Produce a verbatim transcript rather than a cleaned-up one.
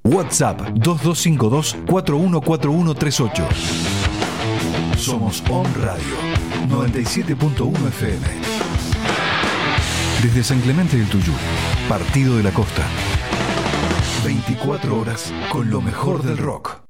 WhatsApp dos dos cinco dos, cuatro uno cuatro uno tres ocho. Somos Om Radio noventa y siete punto uno F M. Desde San Clemente del Tuyú, Partido de la Costa. veinticuatro horas con lo mejor del rock.